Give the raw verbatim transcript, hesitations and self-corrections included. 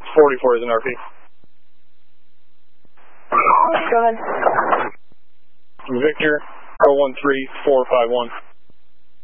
forty-four is an R P. Go ahead. Victor, zero one three four five one.